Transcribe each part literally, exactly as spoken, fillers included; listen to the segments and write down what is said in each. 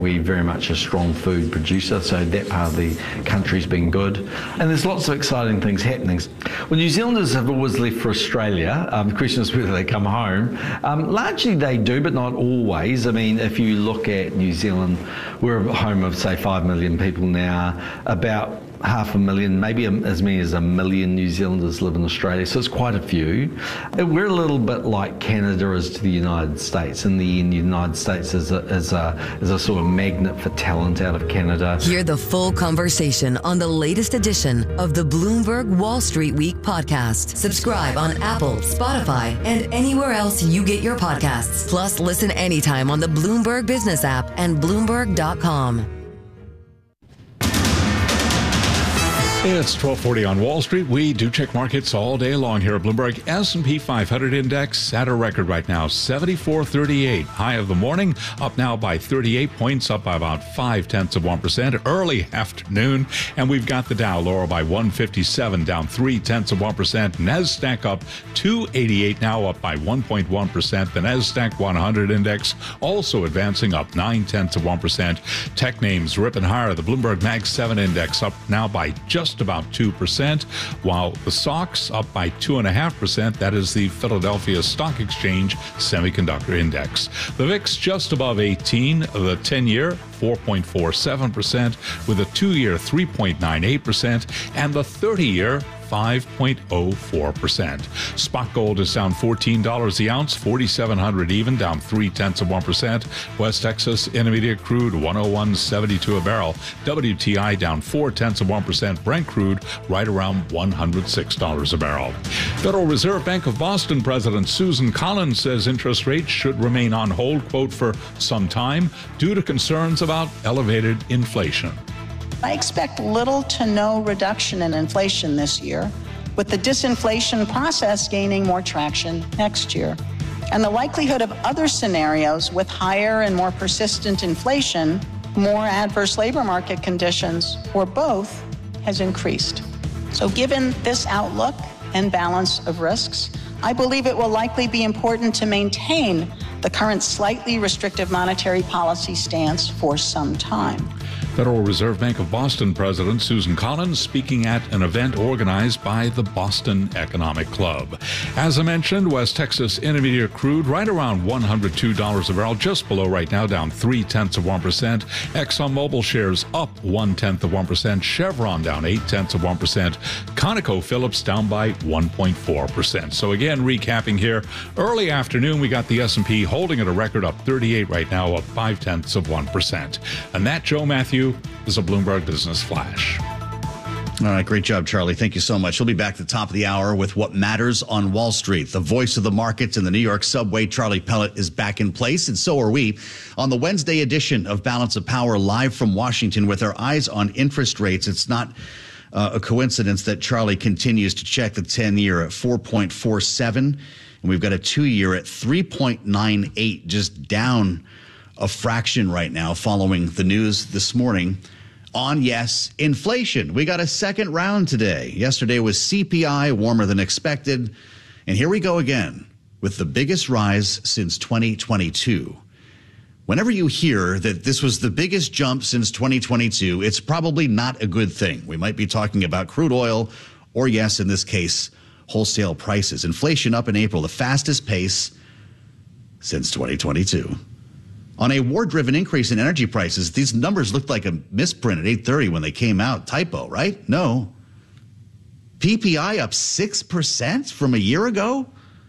We're very much a strong food producer, so that part of the country's been good. And there's lots of exciting things happening. Well, New Zealanders have always left for Australia. Um, the question is whether they come home. Um, largely they do, but not always. I mean, if you look at New Zealand, we're a home of, say, five million people now. About half a million, maybe as many as a million New Zealanders live in Australia, so it's quite a few. We're a little bit like Canada is to the United States. In the end, the United States is a, is a, is a sort of magnet for talent out of Canada. Hear the full conversation on the latest edition of the Bloomberg Wall Street Week podcast. Subscribe on Apple, Spotify, and anywhere else you get your podcasts. Plus, listen anytime on the Bloomberg Business app and Bloomberg dot com. It's twelve forty on Wall Street. We do check markets all day long here at Bloomberg. S and P five hundred index at a record right now, seventy-four thirty-eight. High of the morning, up now by thirty-eight points, up by about five tenths of one percent. Early afternoon, and we've got the Dow lower by one fifty-seven, down three tenths of one percent. Nasdaq up two eighty-eight, now up by one point one percent. The Nasdaq one hundred index also advancing up nine tenths of one percent. Tech names ripping higher. The Bloomberg Mag seven index up now by just about two percent, while the S O X up by two point five percent. That is the Philadelphia Stock Exchange Semiconductor Index. The V I X just above eighteen, the ten-year four point four seven percent, with a two-year three point nine eight percent, and the thirty-year five point oh four percent. Spot gold is down fourteen dollars the ounce, forty-seven hundred even, down three tenths of one percent. West Texas Intermediate crude one oh one seventy-two a barrel. W T I down four tenths of one percent. Brent crude right around one hundred six dollars a barrel. Federal Reserve Bank of Boston President Susan Collins says interest rates should remain on hold, quote, for some time due to concerns about elevated inflation. I expect little to no reduction in inflation this year, with the disinflation process gaining more traction next year. And the likelihood of other scenarios with higher and more persistent inflation, more adverse labor market conditions, or both, has increased. So given this outlook and balance of risks, I believe it will likely be important to maintain the current slightly restrictive monetary policy stance for some time. Federal Reserve Bank of Boston President Susan Collins speaking at an event organized by the Boston Economic Club. As I mentioned, West Texas Intermediate crude right around one hundred two dollars a barrel, just below right now, down three tenths of one percent. ExxonMobil shares up one tenth of one percent. Chevron down eight tenths of one percent. ConocoPhillips down by one point four percent. So again, recapping here, early afternoon, we got the S and P holding at a record up thirty-eight right now, up five tenths of one percent. And that, Joe Matthew, is a Bloomberg Business Flash. All right, great job, Charlie. Thank you so much. We'll be back at the top of the hour with what matters on Wall Street. The voice of the markets in the New York subway, Charlie Pellet, is back in place, and so are we. On the Wednesday edition of Balance of Power, live from Washington with our eyes on interest rates. It's not uh, a coincidence that Charlie continues to check the ten-year at four point four seven, and we've got a two-year at three point nine eight, just down a fraction right now following the news this morning on, yes, inflation. We got a second round today. Yesterday was C P I, warmer than expected. And here we go again with the biggest rise since twenty twenty-two. Whenever you hear that this was the biggest jump since twenty twenty-two, it's probably not a good thing. We might be talking about crude oil or, yes, in this case, wholesale prices. Inflation up in April, the fastest pace since twenty twenty-two. On a war-driven increase in energy prices, these numbers looked like a misprint at eight thirty when they came out. Typo, right? No. P P I up six percent from a year ago.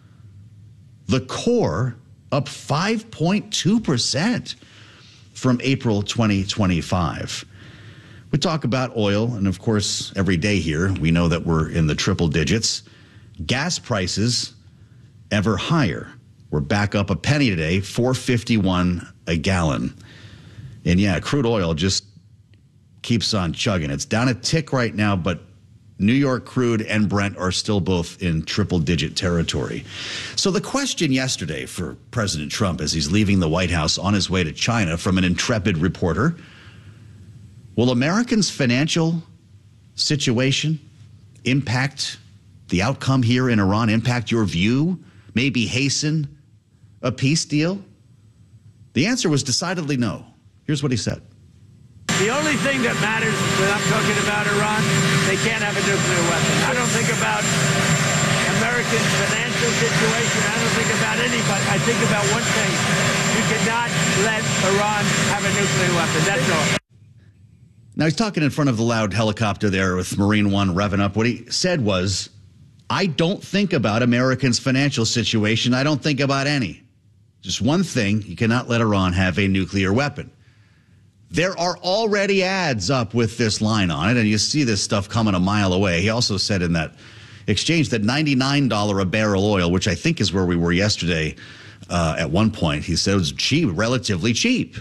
The core up five point two percent from April twenty twenty-five. We talk about oil, and of course, every day here, we know that we're in the triple digits. Gas prices ever higher. We're back up a penny today, four fifty-one a gallon. And yeah, crude oil just keeps on chugging. It's down a tick right now, but New York crude and Brent are still both in triple-digit territory. So the question yesterday for President Trump as he's leaving the White House on his way to China from an intrepid reporter, will Americans' financial situation impact the outcome here in Iran, impact your view, maybe hasten a peace deal? The answer was decidedly no. Here's Here's what he said. The only thing that matters when I'm talking about Iran, they can't have a nuclear weapon. I don't think about American financial situation. I don't think about anybody. I think about one thing. You cannot let Iran have a nuclear weapon. That's all. Now, he's talking in front of the loud helicopter there with Marine One revving up. What he said was, I don't think about Americans' financial situation. I don't think about any. Just one thing, you cannot let Iran have a nuclear weapon. There are already ads up with this line on it, and you see this stuff coming a mile away. He also said in that exchange that ninety-nine dollars a barrel oil, which I think is where we were yesterday uh, at one point, he said it was cheap, relatively cheap.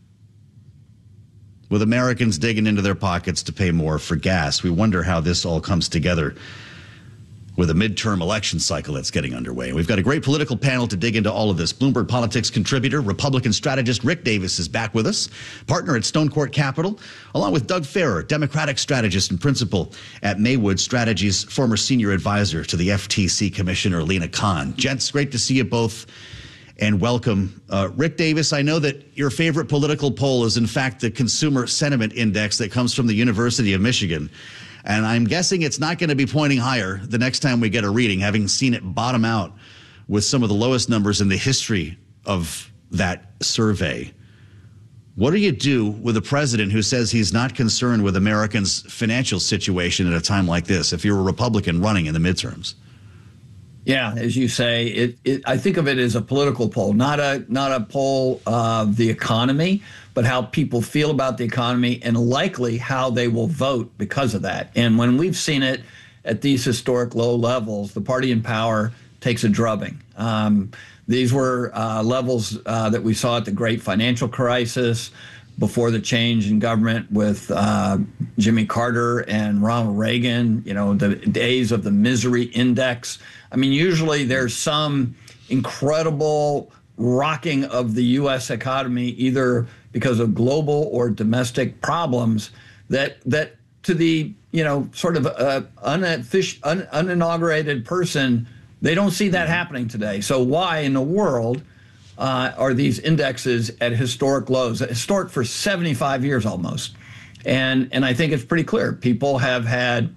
With Americans digging into their pockets to pay more for gas. We wonder how this all comes together with a midterm election cycle that's getting underway. We've got a great political panel to dig into all of this. Bloomberg Politics contributor, Republican strategist Rick Davis is back with us, partner at Stone Court Capital, along with Doug Farrer, Democratic strategist and principal at Maywood Strategies, former senior advisor to the F T C Commissioner Lina Khan. Gents, great to see you both. And welcome. Uh, Rick Davis, I know that your favorite political poll is, in fact, the Consumer Sentiment Index that comes from the University of Michigan. And I'm guessing it's not going to be pointing higher the next time we get a reading, having seen it bottom out with some of the lowest numbers in the history of that survey. What do you do with a president who says he's not concerned with Americans' financial situation at a time like this, if you're a Republican running in the midterms? Yeah, as you say, it, it, I think of it as a political poll, not a not a poll of the economy, but how people feel about the economy and likely how they will vote because of that. And when we've seen it at these historic low levels, the party in power takes a drubbing. Um, these were uh, levels uh, that we saw at the great financial crisis, before the change in government with uh, Jimmy Carter and Ronald Reagan, you know, the days of the misery index. I mean, usually there's some incredible rocking of the U S economy, either because of global or domestic problems that that to the, you know, sort of uh, unfish, un, uninaugurated person, they don't see that happening today. So why in the world Uh, are these indexes at historic lows, historic for seventy-five years almost? And and I think it's pretty clear. People have had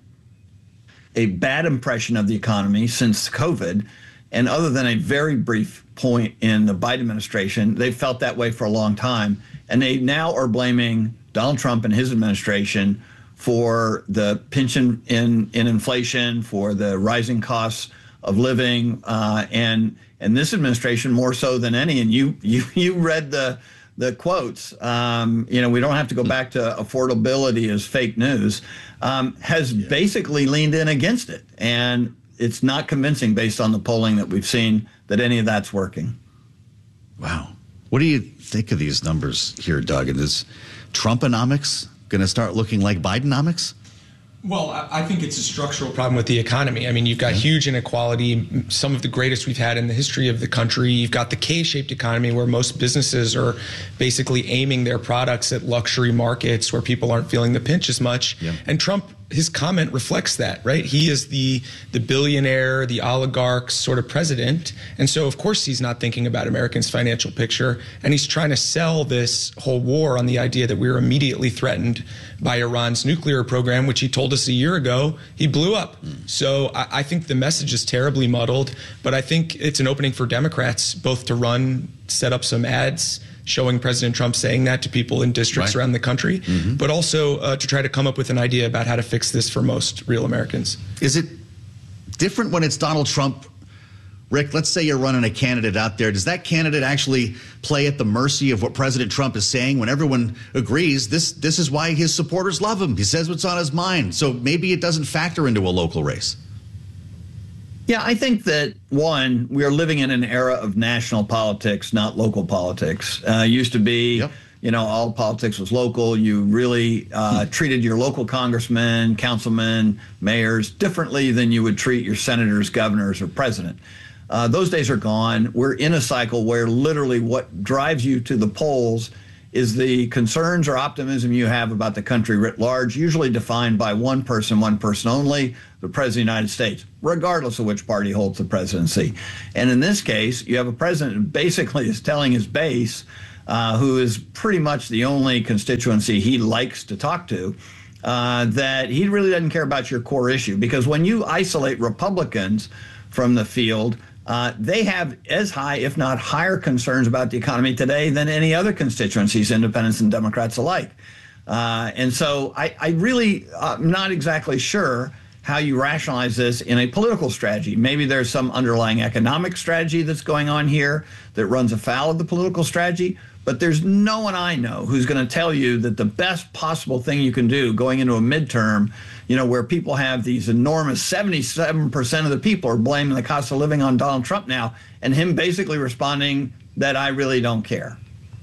a bad impression of the economy since COVID. And other than a very brief point in the Biden administration, they've felt that way for a long time. And they now are blaming Donald Trump and his administration for the pinch in, in, in inflation, for the rising costs of living, uh, and and this administration more so than any. And you you you read the the quotes. Um, you know, we don't have to go back to affordability as fake news. Um, has yeah. basically leaned in against it, and it's not convincing based on the polling that we've seen that any of that's working. Wow, what do you think of these numbers here, Doug? And is Trumponomics going to start looking like Bidenomics? Well, I think it's a structural problem with the economy. I mean, you've got huge inequality, some of the greatest we've had in the history of the country. You've got the K-shaped economy where most businesses are basically aiming their products at luxury markets where people aren't feeling the pinch as much. Yeah. And Trump, his comment reflects that, right? He is the the billionaire, the oligarch sort of president. And so, of course, he's not thinking about Americans' financial picture. And he's trying to sell this whole war on the idea that we were immediately threatened by Iran's nuclear program, which he told us a year ago he blew up. Mm. So I, I think the message is terribly muddled. But I think it's an opening for Democrats both to run, set up some ads showing President Trump saying that to people in districts right. around the country, mm-hmm. but also uh, to try to come up with an idea about how to fix this for most real Americans. Is it different when it's Donald Trump? Rick, let's say you're running a candidate out there. Does that candidate actually play at the mercy of what President Trump is saying when everyone agrees this this is why his supporters love him? He says what's on his mind. So maybe it doesn't factor into a local race. Yeah, I think that, one, we are living in an era of national politics, not local politics. Uh, it used to be, yep. you know, all politics was local. You really uh, hmm. treated your local congressmen, councilmen, mayors differently than you would treat your senators, governors, or president. Uh, those days are gone. We're in a cycle where literally what drives you to the polls is the concerns or optimism you have about the country writ large, usually defined by one person, one person only, the President of the United States, regardless of which party holds the presidency. And in this case, you have a president who basically is telling his base uh, who is pretty much the only constituency he likes to talk to, uh, that he really doesn't care about your core issue. Because when you isolate Republicans from the field, uh, they have as high, if not higher, concerns about the economy today than any other constituencies, independents and Democrats alike. Uh, and so I, I really uh, am not exactly sure how you rationalize this in a political strategy. Maybe there's some underlying economic strategy that's going on here that runs afoul of the political strategy, but there's no one I know who's going to tell you that the best possible thing you can do going into a midterm, you know, where people have these enormous seventy-seven percent of the people are blaming the cost of living on Donald Trump now, and him basically responding that I really don't care.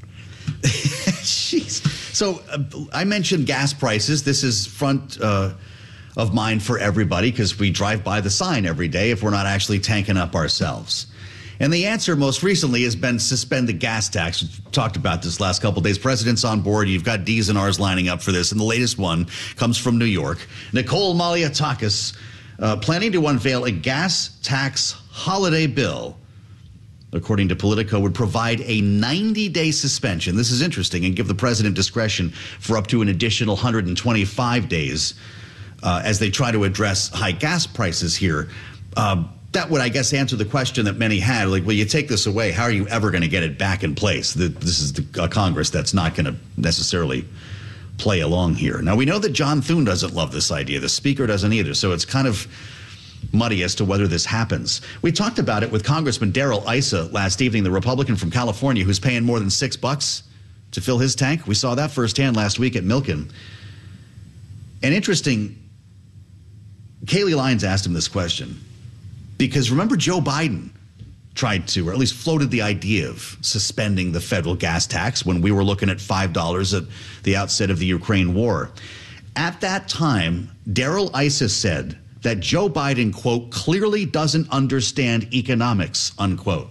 Jeez. So uh, I mentioned gas prices. This is front uh, of mind for everybody because we drive by the sign every day if we're not actually tanking up ourselves. And the answer most recently has been suspend the gas tax. We've talked about this last couple of days. President's on board. You've got D's and R's lining up for this. And the latest one comes from New York. Nicole Malliotakis uh, planning to unveil a gas tax holiday bill, according to Politico, would provide a ninety-day suspension. This is interesting, and give the president discretion for up to an additional one hundred twenty-five days uh, as they try to address high gas prices here. Uh, that would, I guess, answer the question that many had. Like, well, you take this away, how are you ever going to get it back in place? The, this is the, a Congress that's not going to necessarily play along here. Now, we know that John Thune doesn't love this idea. The speaker doesn't either. So it's kind of muddy as to whether this happens. We talked about it with Congressman Darrell Issa last evening, the Republican from California who's paying more than six bucks to fill his tank. We saw that firsthand last week at Milken. And interesting, Kayleigh Lyons asked him this question because remember Joe Biden tried to, or at least floated the idea of suspending the federal gas tax when we were looking at five dollars at the outset of the Ukraine war. At that time, Darrell Issa said that Joe Biden, quote, clearly doesn't understand economics, unquote.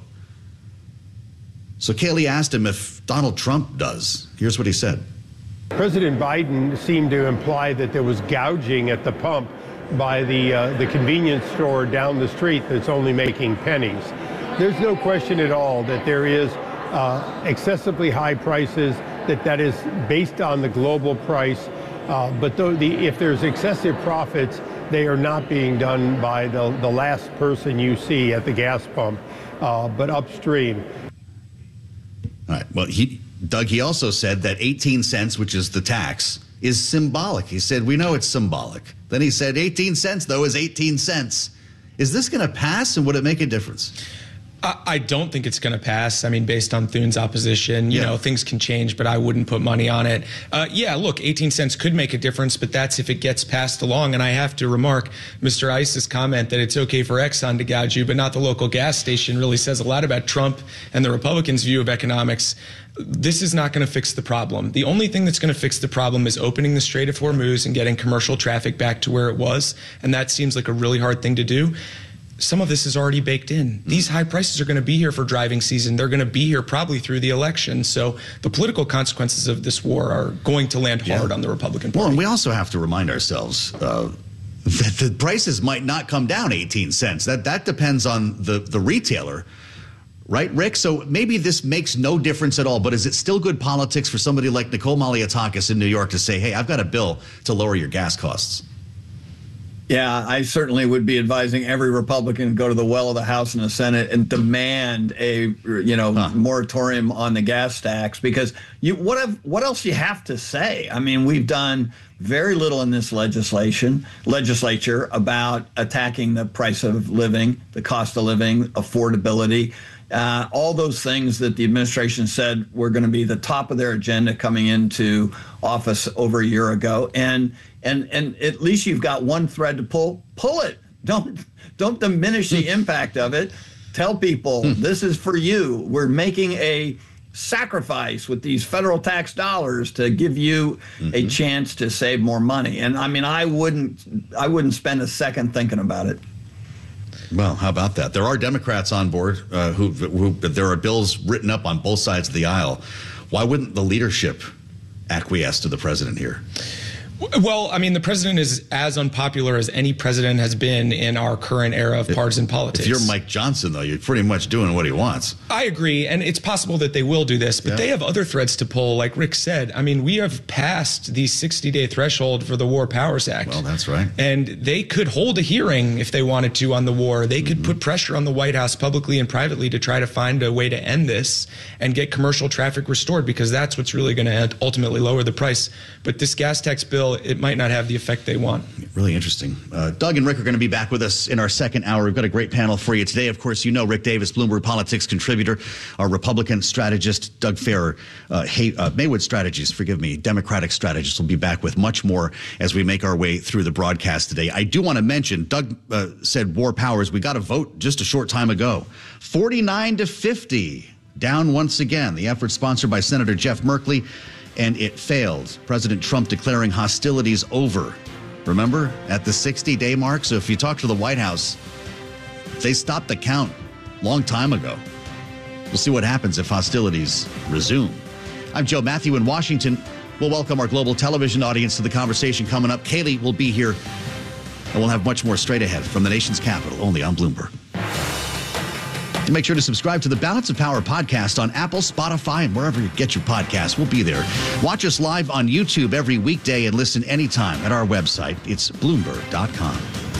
So Kayleigh asked him if Donald Trump does. Here's what he said. President Biden seemed to imply that there was gouging at the pump by the, uh, the convenience store down the street that's only making pennies. There's no question at all that there is uh, excessively high prices, that that is based on the global price. Uh, but though the, if there's excessive profits, they are not being done by the, the last person you see at the gas pump, uh, but upstream. All right. Well, he, Doug, he also said that eighteen cents, which is the tax, is symbolic. He said, we know it's symbolic. Then he said eighteen cents, though, is eighteen cents. Is this going to pass, and would it make a difference? I don't think it's going to pass. I mean, based on Thune's opposition, you yeah. know, things can change, but I wouldn't put money on it. Uh, yeah, look, eighteen cents could make a difference, but that's if it gets passed along. And I have to remark, Mister Issa's comment that it's okay for Exxon to gouge you, but not the local gas station, really says a lot about Trump and the Republicans' view of economics. This is not going to fix the problem. The only thing that's going to fix the problem is opening the Strait of Hormuz and getting commercial traffic back to where it was. And that seems like a really hard thing to do. Some of this is already baked in. These high prices are going to be here for driving season. They're going to be here probably through the election. So the political consequences of this war are going to land hard yeah. on the Republican Party. Well, and we also have to remind ourselves uh, that the prices might not come down eighteen cents. That that depends on the, the retailer. Right, Rick? So maybe this makes no difference at all, but is it still good politics for somebody like Nicole Malliotakis in New York to say, hey, I've got a bill to lower your gas costs? Yeah, I certainly would be advising every Republican to go to the well of the House and the Senate and demand a, you know, huh. moratorium on the gas tax, because you what have, what else you have to say? I mean, we've done very little in this legislation legislature about attacking the price of living, the cost of living, affordability. Uh, all those things that the administration said were going to be the top of their agenda coming into office over a year ago. And and and at least you've got one thread to pull. Pull it. Don't don't diminish the impact of it. Tell people this is for you. We're making a sacrifice with these federal tax dollars to give you mm-hmm. a chance to save more money. And I mean, I wouldn't I wouldn't spend a second thinking about it. Well, how about that? There are Democrats on board uh, who, who there are bills written up on both sides of the aisle. Why wouldn't the leadership acquiesce to the president here? Well, I mean, the president is as unpopular as any president has been in our current era of partisan politics. If you're Mike Johnson, though, you're pretty much doing what he wants. I agree, and it's possible that they will do this, but yeah. they have other threads to pull, like Rick said. I mean, we have passed the sixty-day threshold for the War Powers Act. Well, that's right. And they could hold a hearing if they wanted to on the war. They could mm-hmm. put pressure on the White House publicly and privately to try to find a way to end this and get commercial traffic restored, because that's what's really going to ultimately lower the price. But this gas tax bill, it might not have the effect they want. Really interesting. Uh, Doug and Rick are going to be back with us in our second hour. We've got a great panel for you today. Of course, you know Rick Davis, Bloomberg Politics contributor, our Republican strategist, Doug Farrar, uh, Hay, uh, Maywood Strategies, forgive me, Democratic strategist, will be back with much more as we make our way through the broadcast today. I do want to mention, Doug uh, said war powers. We got a vote just a short time ago. forty-nine to fifty, down once again. The effort sponsored by Senator Jeff Merkley, and it failed. President Trump declaring hostilities over. Remember, at the sixty-day mark? So if you talk to the White House, they stopped the count a long time ago. We'll see what happens if hostilities resume. I'm Joe Matthew in Washington. We'll welcome our global television audience to the conversation coming up. Kaylee will be here, and we'll have much more straight ahead from the nation's capital, only on Bloomberg. And make sure to subscribe to the Balance of Power podcast on Apple, Spotify, and wherever you get your podcasts. We'll be there. Watch us live on YouTube every weekday and listen anytime at our website. It's Bloomberg dot com.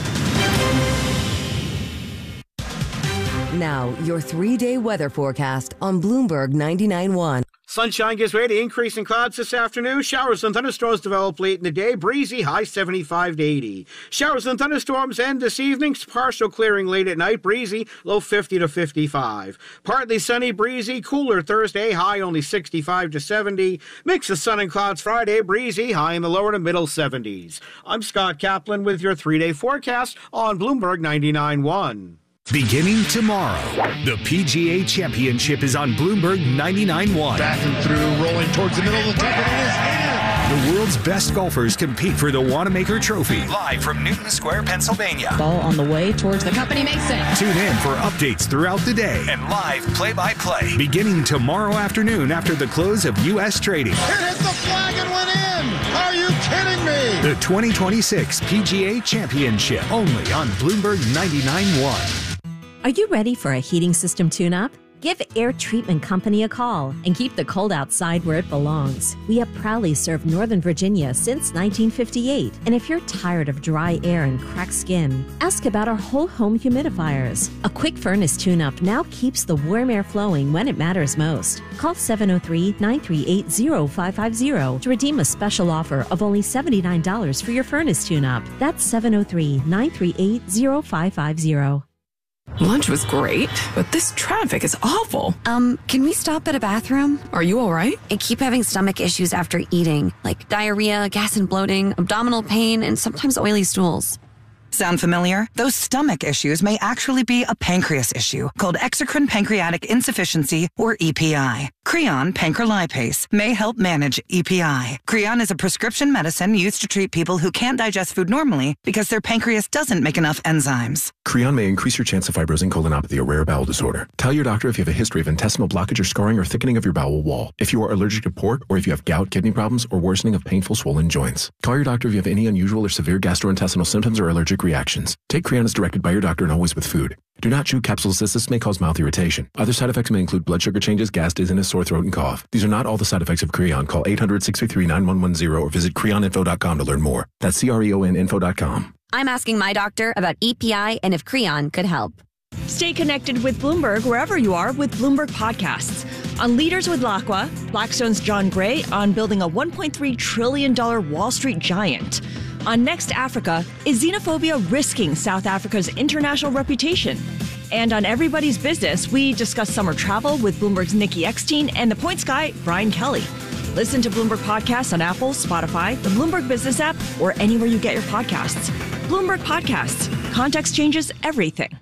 Now, your three-day weather forecast on Bloomberg ninety-nine point one. Sunshine gives way to increase in clouds this afternoon. Showers and thunderstorms develop late in the day. Breezy, high seventy-five to eighty. Showers and thunderstorms end this evening. Partial clearing late at night. Breezy, low fifty to fifty-five. Partly sunny, breezy. Cooler Thursday, high only sixty-five to seventy. Mix of sun and clouds Friday. Breezy, high in the lower to middle seventies. I'm Scott Kaplan with your three-day forecast on Bloomberg ninety-nine point one. Beginning tomorrow, the P G A Championship is on Bloomberg ninety-nine point one. Back and through, rolling towards the middle of the table. It is in. The world's best golfers compete for the Wanamaker Trophy. Live from Newton Square, Pennsylvania. Ball on the way towards the company mason. Tune in for updates throughout the day and live play-by-play. Beginning tomorrow afternoon after the close of U S trading. It hit the flag and went in. Are you kidding me? The twenty twenty-six P G A Championship, only on Bloomberg ninety-nine point one. Are you ready for a heating system tune-up? Give Air Treatment Company a call and keep the cold outside where it belongs. We have proudly served Northern Virginia since nineteen fifty-eight. And if you're tired of dry air and cracked skin, ask about our whole home humidifiers. A quick furnace tune-up now keeps the warm air flowing when it matters most. Call seven oh three, nine three eight, oh five five oh to redeem a special offer of only seventy-nine dollars for your furnace tune-up. That's seven oh three, nine three eight, oh five five oh. Lunch was great, but this traffic is awful. Um, can we stop at a bathroom? Are you all right? I keep having stomach issues after eating, like diarrhea, gas and bloating, abdominal pain, and sometimes oily stools. Sound familiar? Those stomach issues may actually be a pancreas issue called exocrine pancreatic insufficiency, or E P I. Creon pancrelipase may help manage E P I. Creon is a prescription medicine used to treat people who can't digest food normally because their pancreas doesn't make enough enzymes. Creon may increase your chance of fibrosing colonopathy, a rare bowel disorder. Tell your doctor if you have a history of intestinal blockage or scarring or thickening of your bowel wall, if you are allergic to pork, or if you have gout, kidney problems, or worsening of painful swollen joints. Call your doctor if you have any unusual or severe gastrointestinal symptoms or allergic reactions. Take Creon as directed by your doctor and always with food. Do not chew capsules as this may cause mouth irritation. Other side effects may include blood sugar changes, gas, dizziness, sore throat, and cough. These are not all the side effects of Creon. Call eight hundred, six three three, nine one one zero or visit creon info dot com to learn more. That's C R E O N info dot com. I'm asking my doctor about E P I and if Creon could help. Stay connected with Bloomberg wherever you are with Bloomberg Podcasts. On Leaders with Lacqua, Blackstone's John Gray on building a one point three trillion dollars Wall Street giant. On Next Africa, is xenophobia risking South Africa's international reputation? And on Everybody's Business, we discuss summer travel with Bloomberg's Nikki Eckstein and the Points guy, Brian Kelly. Listen to Bloomberg Podcasts on Apple, Spotify, the Bloomberg Business app, or anywhere you get your podcasts. Bloomberg Podcasts. Context changes everything.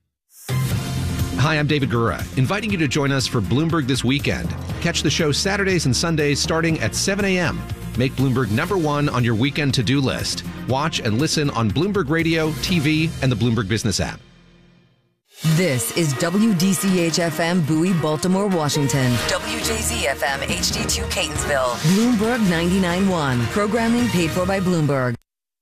Hi, I'm David Gura, inviting you to join us for Bloomberg This Weekend. Catch the show Saturdays and Sundays starting at seven a.m. Make Bloomberg number one on your weekend to-do list. Watch and listen on Bloomberg Radio, T V, and the Bloomberg Business app. This is W D C H F M Bowie, Baltimore, Washington. W J Z F M H D two Catonsville. Bloomberg ninety-nine point one. Programming paid for by Bloomberg.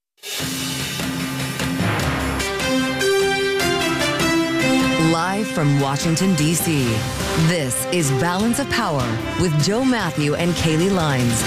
Live from Washington, D C, this is Balance of Power with Joe Matthew and Kaylee Lines.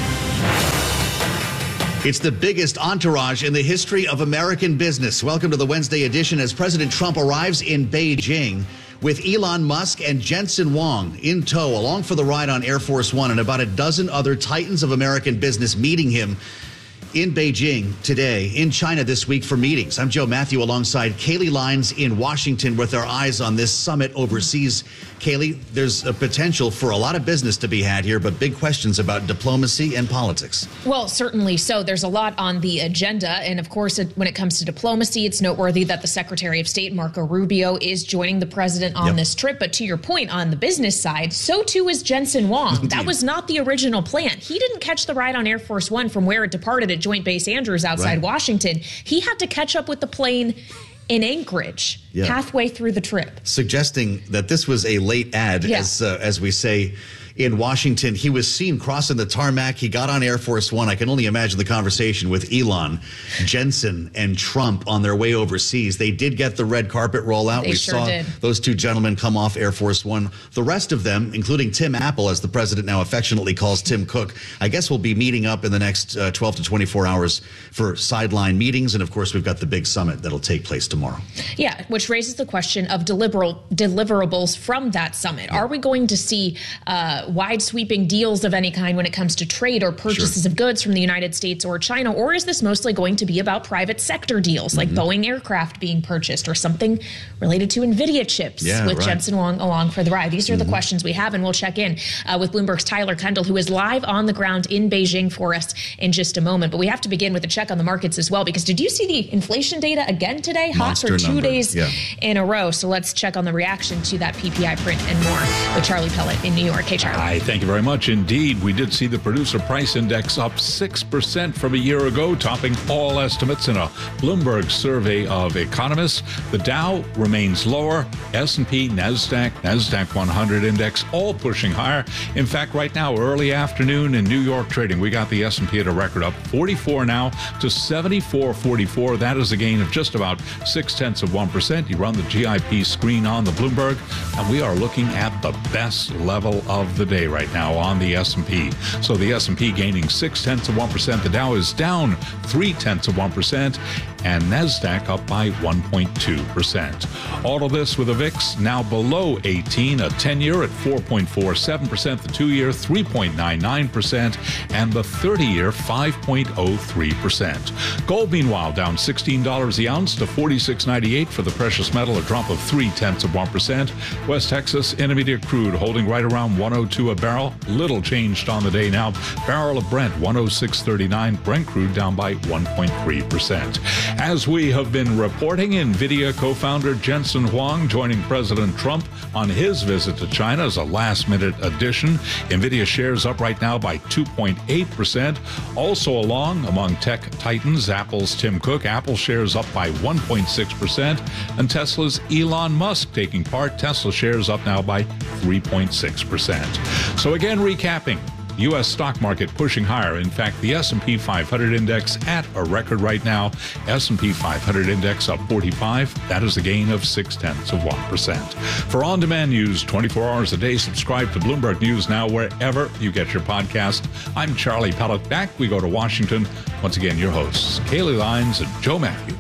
It's the biggest entourage in the history of American business. Welcome to the Wednesday edition as President Trump arrives in Beijing with Elon Musk and Jensen Huang in tow, along for the ride on Air Force One, and about a dozen other titans of American business meeting him in Beijing today, in China this week for meetings. I'm Joe Matthew alongside Kaylee Lines in Washington with our eyes on this summit overseas. Kaylee, there's a potential for a lot of business to be had here, but big questions about diplomacy and politics. Well, certainly so. There's a lot on the agenda. And of course, it, when it comes to diplomacy, it's noteworthy that the Secretary of State, Marco Rubio, is joining the president on yep. this trip. But to your point on the business side, so too is Jensen Huang. That was not the original plan. He didn't catch the ride on Air Force One from where it departed at Joint Base Andrews outside right. Washington. He had to catch up with the plane in Anchorage, yeah. halfway through the trip. Suggesting that this was a late ad, yeah. as uh, as we say in Washington. He was seen crossing the tarmac. He got on Air Force One. I can only imagine the conversation with Elon, Jensen, and Trump on their way overseas. They did get the red carpet rollout. They we sure saw did. Those two gentlemen come off Air Force One. The rest of them, including Tim Apple, as the president now affectionately calls Tim Cook, I guess we'll be meeting up in the next uh, twelve to twenty-four hours for sideline meetings. And of course, we've got the big summit that'll take place tomorrow. Yeah, which raises the question of deliver- deliverables from that summit. Are we going to see uh, wide sweeping deals of any kind when it comes to trade or purchases sure. of goods from the United States or China? Or is this mostly going to be about private sector deals like mm-hmm. Boeing aircraft being purchased or something related to NVIDIA chips yeah, with right. Jensen Huang along for the ride? These are mm-hmm. the questions we have, and we'll check in uh, with Bloomberg's Tyler Kendall, who is live on the ground in Beijing for us in just a moment. But we have to begin with a check on the markets as well, because did you see the inflation data again today? Hot Monster for two number. days yeah. in a row. So let's check on the reaction to that P P I print and more with Charlie Pellet in New York. Hey, Charlie. Hi, thank you very much indeed. We did see the producer price index up six percent from a year ago, topping all estimates in a Bloomberg survey of economists. The Dow remains lower. S and P, NASDAQ, NASDAQ one hundred index, all pushing higher. In fact, right now, early afternoon in New York trading, we got the S and P at a record up forty-four now to seventy-four forty-four. That is a gain of just about six tenths of one percent. You run the G I P screen on the Bloomberg, and we are looking at the best level of the day right now on the S and P. So the S and P gaining six tenths of one percent. The Dow is down three tenths of one percent, and NASDAQ up by one point two percent. All of this with a V I X now below eighteen, a ten-year at four point four seven percent, the two-year three point nine nine percent, and the thirty-year five point oh three percent. Gold, meanwhile, down sixteen dollars the ounce to forty-six ninety-eight for the precious metal, a drop of three tenths of one percent. West Texas Intermediate crude holding right around one oh two a barrel. Little changed on the day now. Barrel of Brent one oh six thirty-nine. Brent crude down by one point three percent. As we have been reporting, NVIDIA co-founder Jensen Huang joining President Trump on his visit to China as a last-minute addition. NVIDIA shares up right now by two point eight percent. Also along among tech titans, Apple's Tim Cook. Apple shares up by one point six percent. And Tesla's Elon Musk taking part. Tesla shares up now by three point six percent. So again, recapping. U S stock market pushing higher. In fact, the S and P five hundred index at a record right now. S and P five hundred index up forty-five. That is a gain of six tenths of one percent. For on-demand news twenty-four hours a day, subscribe to Bloomberg News Now wherever you get your podcast. I'm Charlie Pellet. Back we go to Washington. Once again, your hosts, Kaylee Lines and Joe Matthew.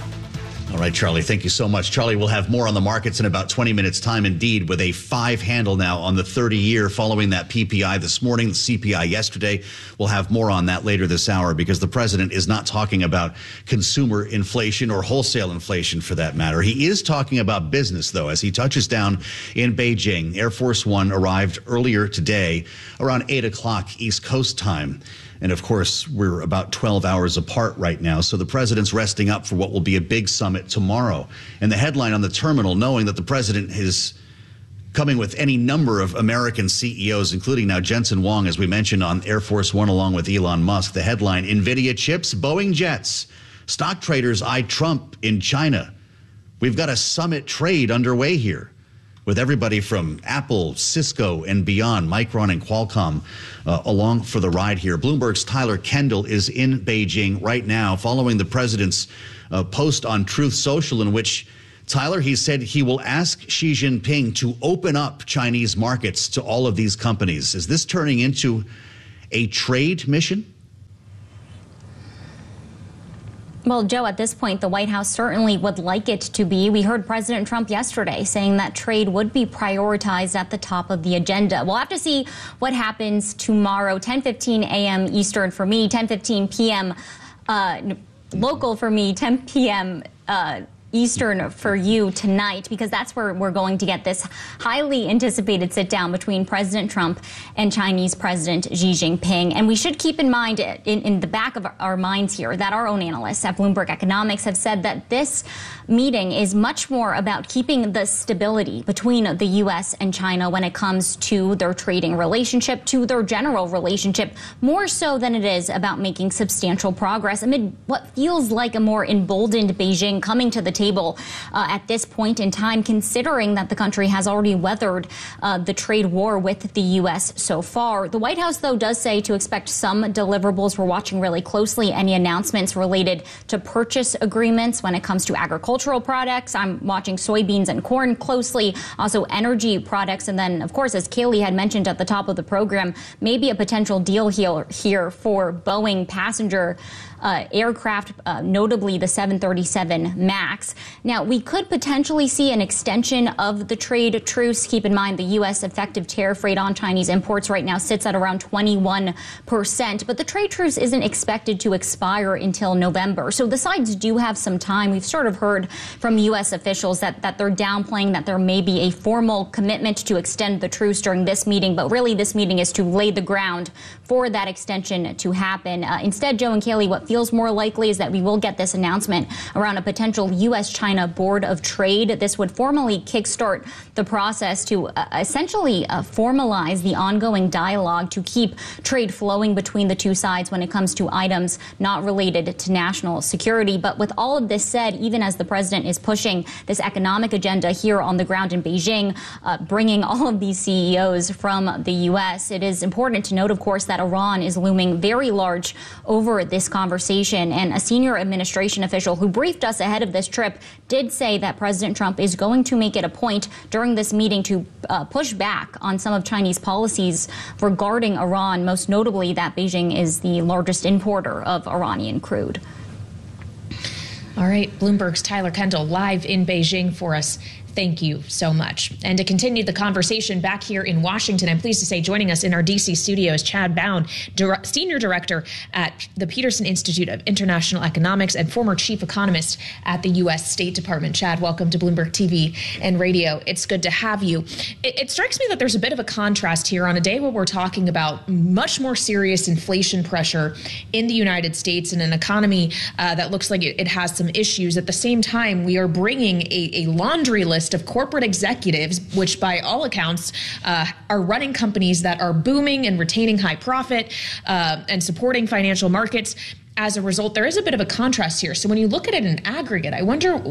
All right, Charlie, thank you so much. Charlie, we'll have more on the markets in about twenty minutes' time, indeed, with a five handle now on the thirty-year following that P P I this morning, the C P I yesterday. We'll have more on that later this hour because the president is not talking about consumer inflation or wholesale inflation for that matter. He is talking about business, though, as he touches down in Beijing. Air Force One arrived earlier today around eight o'clock East Coast time. And of course, we're about twelve hours apart right now. So the president's resting up for what will be a big summit tomorrow. And the headline on the terminal, knowing that the president is coming with any number of American C E Os, including now Jensen Huang, as we mentioned, on Air Force One, along with Elon Musk. The headline, NVIDIA chips, Boeing jets. Stock traders eye Trump in China. We've got a summit trade underway here with everybody from Apple, Cisco, and beyond, Micron and Qualcomm uh, along for the ride here. Bloomberg's Tyler Kendall is in Beijing right now following the president's uh, post on Truth Social, in which, Tyler, he said he will ask Xi Jinping to open up Chinese markets to all of these companies. Is this turning into a trade mission? Well, Joe, at this point, the White House certainly would like it to be. We heard President Trump yesterday saying that trade would be prioritized at the top of the agenda. We'll have to see what happens tomorrow, ten fifteen a m Eastern for me, ten fifteen p m Uh, local for me, ten p m Uh, Eastern for you tonight, because that's where we're going to get this highly anticipated sit down between President Trump and Chinese President Xi Jinping. And we should keep in mind, in, in the back of our minds here, that our own analysts at Bloomberg Economics have said that this meeting is much more about keeping the stability between the U S and China when it comes to their trading relationship, to their general relationship, more so than it is about making substantial progress amid what feels like a more emboldened Beijing coming to the table uh, at this point in time, considering that the country has already weathered uh, the trade war with the U S so far. The White House, though, does say to expect some deliverables. We're watching really closely any announcements related to purchase agreements when it comes to agricultural products. I'm watching soybeans and corn closely, also energy products. And then, of course, as Kaylee had mentioned at the top of the program, maybe a potential deal here, here for Boeing passenger Uh, aircraft, uh, notably the seven thirty-seven MAX. Now, we could potentially see an extension of the trade truce. Keep in mind the U S effective tariff rate on Chinese imports right now sits at around twenty-one percent, but the trade truce isn't expected to expire until November. So the sides do have some time. We've sort of heard from U S officials that, that they're downplaying that there may be a formal commitment to extend the truce during this meeting, but really this meeting is to lay the ground for that extension to happen. Uh, instead, Joe and Kaylee, what feels more likely is that we will get this announcement around a potential U S China Board of Trade. This would formally kickstart the process to uh, essentially uh, formalize the ongoing dialogue to keep trade flowing between the two sides when it comes to items not related to national security. But with all of this said, even as the president is pushing this economic agenda here on the ground in Beijing, uh, bringing all of these C E Os from the U S, it is important to note, of course, that Iran is looming very large over this conversation. And a senior administration official who briefed us ahead of this trip did say that President Trump is going to make it a point during this meeting to uh, push back on some of Chinese policies regarding Iran, most notably that Beijing is the largest importer of Iranian crude. All right, Bloomberg's Tyler Kendall live in Beijing for us. Thank you so much. And to continue the conversation back here in Washington, I'm pleased to say joining us in our D C studio is Chad Bown, Dir- Senior Director at the Peterson Institute of International Economics and former Chief Economist at the U S State Department. Chad, welcome to Bloomberg T V and Radio. It's good to have you. It, it strikes me that there's a bit of a contrast here on a day where we're talking about much more serious inflation pressure in the United States and an economy uh, that looks like it, it has some issues. At the same time, we are bringing a, a laundry list of corporate executives, which by all accounts uh, are running companies that are booming and retaining high profit uh, and supporting financial markets. As a result, there is a bit of a contrast here. So when you look at it in aggregate, I wonder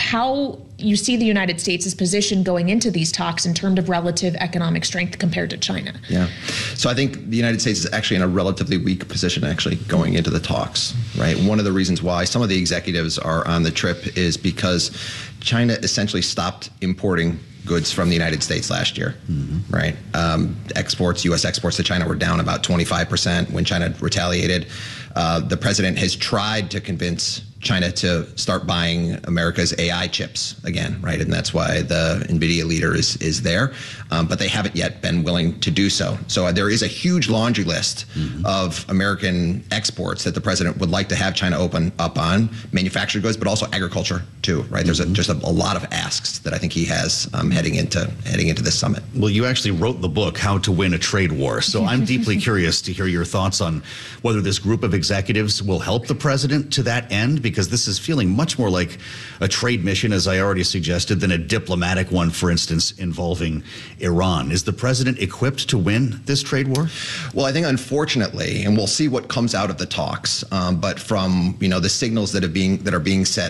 how you see the United States' position going into these talks in terms of relative economic strength compared to China. Yeah. So I think the United States is actually in a relatively weak position actually going into the talks, right? One of the reasons why some of the executives are on the trip is because China essentially stopped importing goods from the United States last year, mm-hmm. right? Um, exports, U S exports to China were down about twenty-five percent when China retaliated. Uh, the president has tried to convince China to start buying America's A I chips again, right? And that's why the NVIDIA leader is is there, um, but they haven't yet been willing to do so. So uh, there is a huge laundry list mm-hmm. of American exports that the president would like to have China open up on, manufactured goods, but also agriculture too, right? Mm-hmm. There's a, just a, a lot of asks that I think he has um, heading into heading into this summit. Well, you actually wrote the book, How to Win a Trade War. So I'm deeply curious to hear your thoughts on whether this group of executives will help the president to that end, because this is feeling much more like a trade mission, as I already suggested, than a diplomatic one, for instance, involving Iran. Is the president equipped to win this trade war? Well, I think unfortunately, and we'll see what comes out of the talks, um, but from you know the signals that are being that are being set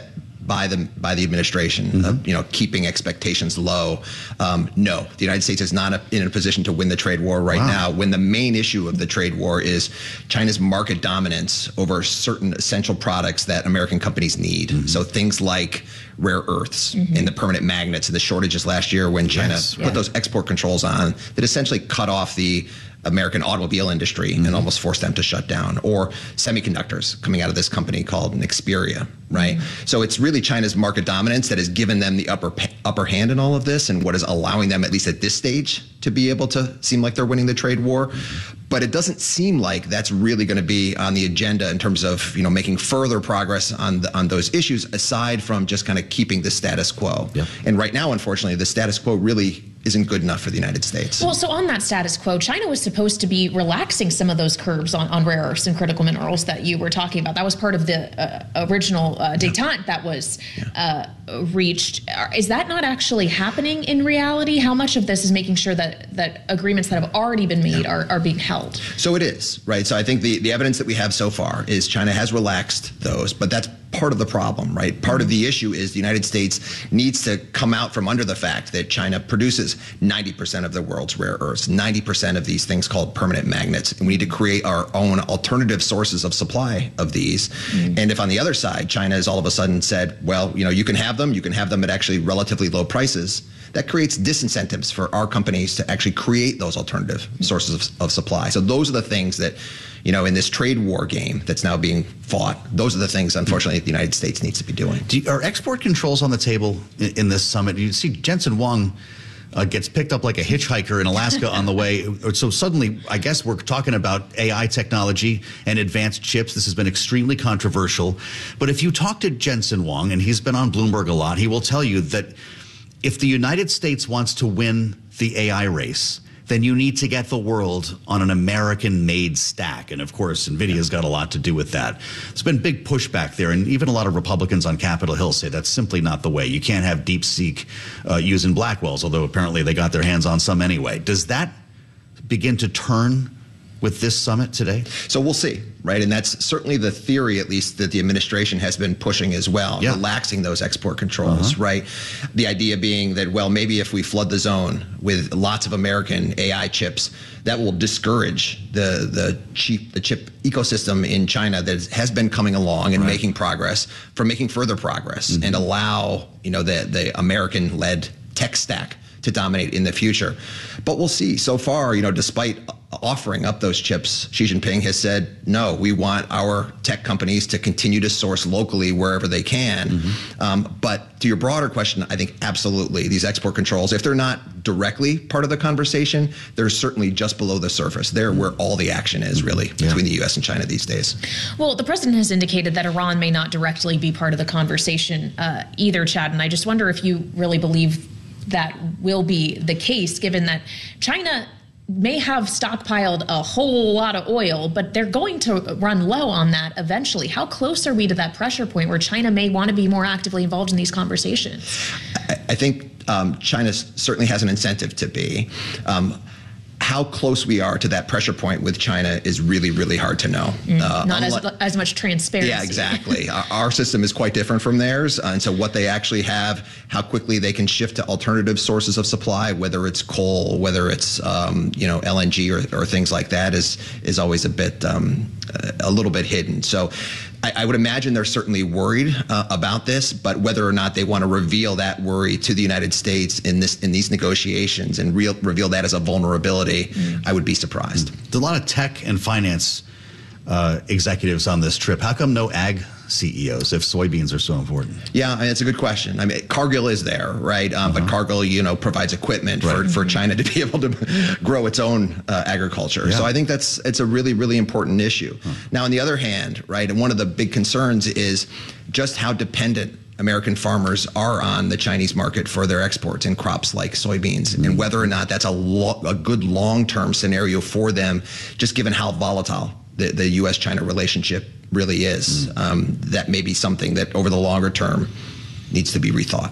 by the by the administration, Mm-hmm. of, you know, keeping expectations low. Um, no, the United States is not a, in a position to win the trade war right Wow. now. When the main issue of the trade war is China's market dominance over certain essential products that American companies need. Mm-hmm. So things like rare earths and the permanent magnets and the shortages last year when China Yes. put Yeah. those export controls on that essentially cut off the American automobile industry and almost forced them to shut down, or semiconductors coming out of this company called Nexperia, right? So it's really China's market dominance that has given them the upper pa- upper hand in all of this, and what is allowing them, at least at this stage, to be able to seem like they're winning the trade war. But it doesn't seem like that's really going to be on the agenda in terms of, you know, making further progress on the, on those issues, aside from just kind of keeping the status quo. Yeah. And right now, unfortunately, the status quo really isn't good enough for the United States. Well, so on that status quo, China was supposed to be relaxing some of those curbs on, on rare earths and critical minerals that you were talking about. That was part of the uh, original uh, détente that was uh, reached. Is that not actually happening in reality? How much of this is making sure that, that agreements that have already been made Yeah. are, are being held? So it is, right? So I think the, the evidence that we have so far is China has relaxed those, but that's part of the problem, right? Part of the issue is the United States needs to come out from under the fact that China produces ninety percent of the world's rare earths, ninety percent of these things called permanent magnets. And we need to create our own alternative sources of supply of these. Mm. And if on the other side, China has all of a sudden said, well, you know, you can have them, you can have them at actually relatively low prices, that creates disincentives for our companies to actually create those alternative sources of, of supply. So those are the things that, you know, in this trade war game that's now being fought, those are the things, unfortunately, the United States needs to be doing. Do you, are export controls on the table in, in this summit? You see Jensen Huang uh, gets picked up like a hitchhiker in Alaska on the way. So suddenly, I guess we're talking about A I technology and advanced chips. This has been extremely controversial. But if you talk to Jensen Huang, and he's been on Bloomberg a lot, he will tell you that if the United States wants to win the A I race, then you need to get the world on an American-made stack. And of course, NVIDIA's got a lot to do with that. There's been big pushback there, and even a lot of Republicans on Capitol Hill say that's simply not the way. You can't have DeepSeek uh, using Blackwells, although apparently they got their hands on some anyway. Does that begin to turn with this summit today? So we'll see, right? And that's certainly the theory, at least, that the administration has been pushing as well, yeah. relaxing those export controls, Uh-huh. right? The idea being that, well, maybe if we flood the zone with lots of American A I chips, that will discourage the the cheap the chip ecosystem in China that has been coming along and Right. making progress from making further progress, Mm-hmm. and allow, you know, the the American-led tech stack to dominate in the future. But we'll see. So far, you know, despite offering up those chips, Xi Jinping has said, no, we want our tech companies to continue to source locally wherever they can. Mm-hmm. Um, but to your broader question, I think absolutely these export controls, if they're not directly part of the conversation, they're certainly just below the surface. They're where all the action is really Yeah. between the U S and China these days. Well, the president has indicated that Iran may not directly be part of the conversation uh, either, Chad. And I just wonder if you really believe that will be the case, given that China may have stockpiled a whole lot of oil, but they're going to run low on that eventually. How close are we to that pressure point where China may want to be more actively involved in these conversations? I, I think um, China certainly has an incentive to be. Um, how close we are to that pressure point with China is really, really hard to know. Mm, uh, not unlike, as, as much transparency. Yeah, exactly. our, our system is quite different from theirs. Uh, and so what they actually have, how quickly they can shift to alternative sources of supply, whether it's coal, whether it's, um, you know, L N G or, or things like that, is is always a bit, um, a little bit hidden. So I, I would imagine they're certainly worried uh, about this, but whether or not they want to reveal that worry to the United States in this in these negotiations and real, reveal that as a vulnerability, mm. I would be surprised. There's a lot of tech and finance uh, executives on this trip. How come no ag C E Os if soybeans are so important? Yeah, I mean, it's a good question. I mean, Cargill is there, right? Um, uh-huh. But Cargill, you know, provides equipment right. for, for China to be able to grow its own uh, agriculture. Yeah. So I think that's it's a really, really important issue. Huh. Now, on the other hand, right, and one of the big concerns is just how dependent American farmers are on the Chinese market for their exports in crops like soybeans, mm-hmm. and whether or not that's a, lo- a good long-term scenario for them, just given how volatile the, the U S China relationship really is. Mm-hmm. Um, that may be something that over the longer term needs to be rethought.